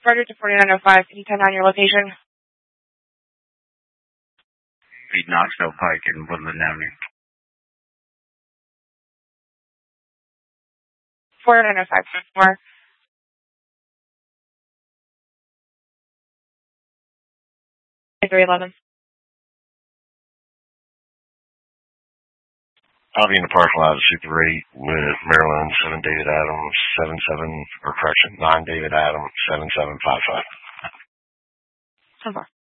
Further to 4905, can you tell on your location? Beat Knoxville Pike and Woodland Avenue. 4905, more. $311. I'll be in the parking lot of Super 8 with Maryland, 7 David Adams, 9 David Adams, 7755. 10-4.